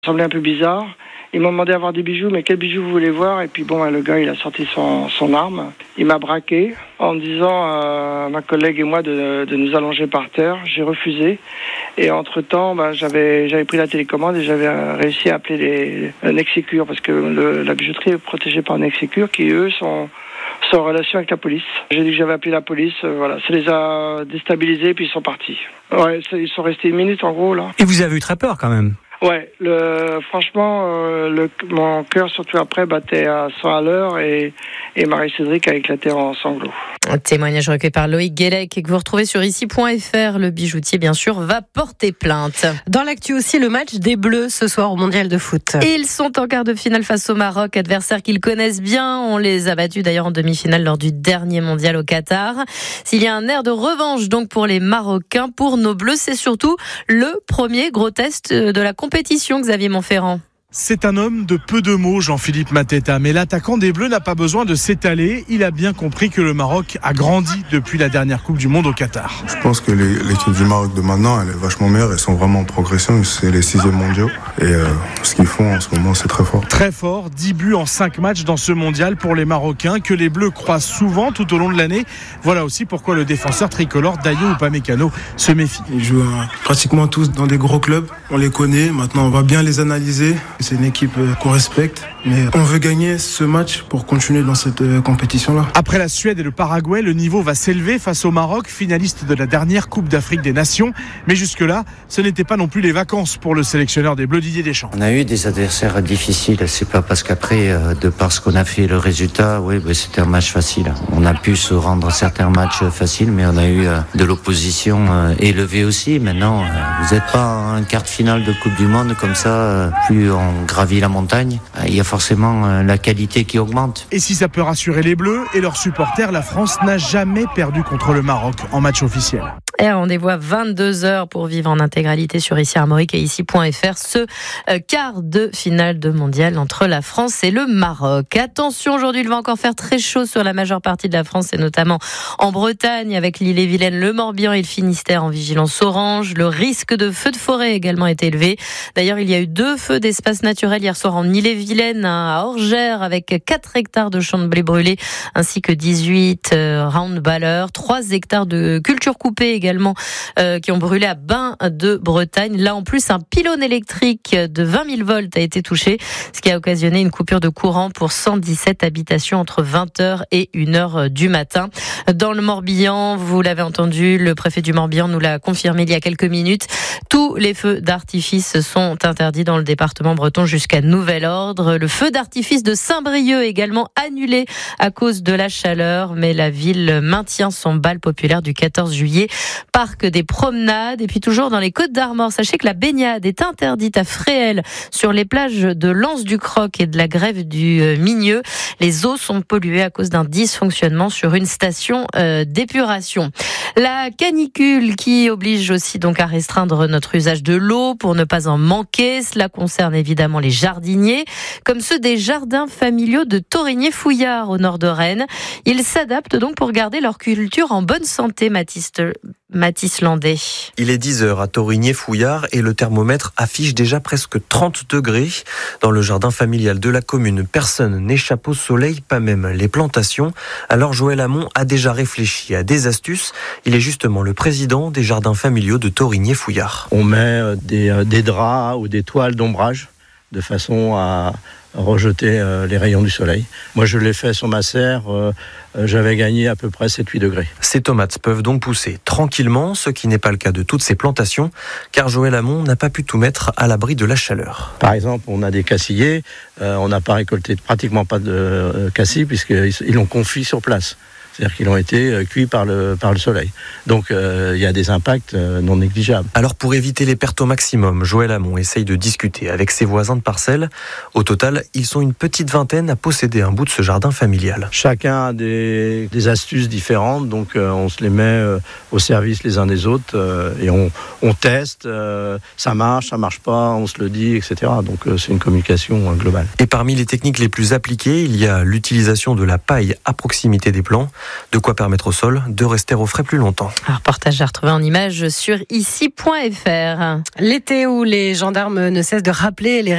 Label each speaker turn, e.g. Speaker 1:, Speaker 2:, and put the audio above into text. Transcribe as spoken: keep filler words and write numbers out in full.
Speaker 1: Ça semblait un peu bizarre. Ils m'ont demandé d'avoir des bijoux, mais quels bijoux vous voulez voir? Et puis bon, le gars, il a sorti son, son arme. Il m'a braqué en me disant à ma collègue et moi de, de nous allonger par terre. J'ai refusé. Et entre-temps, bah, j'avais, j'avais pris la télécommande et j'avais réussi à appeler les, un Nexecure, parce que le, la bijouterie est protégée par Nexecure, qui eux sont, sont en relation avec la police. J'ai dit que j'avais appelé la police, euh, voilà, ça les a déstabilisés, puis ils sont partis. Ouais, ça, ils sont restés une minute en gros là.
Speaker 2: Et vous avez eu très peur quand même?
Speaker 1: Ouais, le, franchement, euh, le, mon cœur, surtout après, battait à cent à l'heure et, et Marie-Cédric a éclaté en sanglots.
Speaker 3: Un témoignage recueilli par Loïc Guélec et que vous retrouvez sur ici point f r. Le bijoutier, bien sûr, va porter plainte.
Speaker 4: Dans l'actu aussi, le match des Bleus ce soir au Mondial de foot.
Speaker 3: Ils sont en quart de finale face au Maroc, adversaire qu'ils connaissent bien. On les a battus d'ailleurs en demi-finale lors du dernier Mondial au Qatar. S'il y a un air de revanche donc pour les Marocains, pour nos Bleus, c'est surtout le premier gros test de la compétition. Compétition, Xavier Montferrand.
Speaker 5: C'est un homme de peu de mots, Jean-Philippe Mateta. Mais l'attaquant des Bleus n'a pas besoin de s'étaler. Il a bien compris que le Maroc a grandi depuis la dernière Coupe du Monde au Qatar.
Speaker 6: Je pense que l'équipe du Maroc de maintenant, elle est vachement meilleure. Ils sont vraiment en progression. C'est les sixièmes mondiaux. Et euh, ce qu'ils font en ce moment, c'est très fort.
Speaker 5: Très fort. dix buts en cinq matchs dans ce mondial pour les Marocains, que les Bleus croisent souvent tout au long de l'année. Voilà aussi pourquoi le défenseur tricolore Dayo Upamecano se méfie.
Speaker 7: Ils jouent euh, pratiquement tous dans des gros clubs. On les connaît. Maintenant, on va bien les analyser. C'est une équipe qu'on respecte, mais on veut gagner ce match pour continuer dans cette compétition-là.
Speaker 5: Après la Suède et le Paraguay, le niveau va s'élever face au Maroc, finaliste de la dernière Coupe d'Afrique des Nations. Mais jusque-là, ce n'était pas non plus les vacances pour le sélectionneur des Bleus, Didier Deschamps.
Speaker 8: On a eu des adversaires difficiles. C'est pas parce qu'après, de par ce qu'on a fait, le résultat, oui, bah, c'était un match facile. On a pu se rendre certains matchs faciles, mais on a eu de l'opposition élevée aussi. Maintenant, vous n'êtes pas en quart de finale de Coupe du Monde comme ça, plus on gravit la montagne, il y a forcément la qualité qui augmente.
Speaker 5: Et si ça peut rassurer les Bleus et leurs supporters, la France n'a jamais perdu contre le Maroc en match officiel.
Speaker 3: Et rendez-vous à vingt-deux heures pour vivre en intégralité sur ici Armorique et ici point f r ce quart de finale de mondial entre la France et le Maroc. Attention, aujourd'hui il va encore faire très chaud sur la majeure partie de la France et notamment en Bretagne avec l'Ille-et-Vilaine, le Morbihan et le Finistère en vigilance orange. Le risque de feux de forêt également est élevé. D'ailleurs, il y a eu deux feux d'espace naturel hier soir en Ille-et-Vilaine, à Orgères, avec quatre hectares de champs de blé brûlés ainsi que dix-huit euh, roundballers, trois hectares de cultures coupées également euh, qui ont brûlé à Bain de Bretagne. Là en plus, un pylône électrique de vingt mille volts a été touché, ce qui a occasionné une coupure de courant pour cent dix-sept habitations entre vingt heures et une heure du matin. Dans le Morbihan, vous l'avez entendu, le préfet du Morbihan nous l'a confirmé il y a quelques minutes, tous les feux d'artifice sont interdits dans le département breton jusqu'à nouvel ordre. Le feu d'artifice de Saint-Brieuc également annulé à cause de la chaleur, mais la ville maintient son bal populaire du quatorze juillet. Parc des promenades. Et puis toujours dans les Côtes-d'Armor, sachez que la baignade est interdite à Fréhel sur les plages de l'Anse-du-Croc et de la Grève du Migneux. Les eaux sont polluées à cause d'un dysfonctionnement sur une station euh, d'épuration. La canicule qui oblige aussi donc à restreindre notre usage de l'eau pour ne pas en manquer. Cela concerne évidemment les jardiniers, comme ceux des jardins familiaux de Torigné-Fouillard au nord de Rennes. Ils s'adaptent donc pour garder leur culture en bonne santé, Mathis, Mathis Landais.
Speaker 9: Il est dix heures à Torigné-Fouillard et le thermomètre affiche déjà presque trente degrés. Dans le jardin familial de la commune, personne n'échappe au soleil, pas même les plantations. Alors Joël Hamon a déjà réfléchi à des astuces. Il est justement le président des jardins familiaux de Torigné-Fouillard.
Speaker 10: On met des, des draps ou des toiles d'ombrage de façon à rejeter les rayons du soleil. Moi, je l'ai fait sur ma serre. Euh, j'avais gagné à peu près sept à huit degrés.
Speaker 9: Ces tomates peuvent donc pousser tranquillement, ce qui n'est pas le cas de toutes ces plantations, car Joël Hamon n'a pas pu tout mettre à l'abri de la chaleur.
Speaker 10: Par exemple, on a des cassillers. Euh, on n'a pas récolté pratiquement pas de euh, cassis puisqu'ils l'ont confit sur place. C'est-à-dire qu'ils ont été cuits par le, par le soleil. Donc euh, il y a des impacts euh, non négligeables.
Speaker 9: Alors pour éviter les pertes au maximum, Joël Hamon essaye de discuter avec ses voisins de parcelle. Au total, ils sont une petite vingtaine à posséder un bout de ce jardin familial.
Speaker 10: Chacun a des, des astuces différentes, donc euh, on se les met euh, au service les uns des autres euh, et on, on teste, euh, ça marche, ça marche pas, on se le dit, et cetera. Donc euh, c'est une communication euh, globale.
Speaker 9: Et parmi les techniques les plus appliquées, il y a l'utilisation de la paille à proximité des plants. De quoi permettre au sol de rester au frais plus longtemps.
Speaker 3: Un reportage à retrouver en images sur ici point f r.
Speaker 4: L'été où les gendarmes ne cessent de rappeler les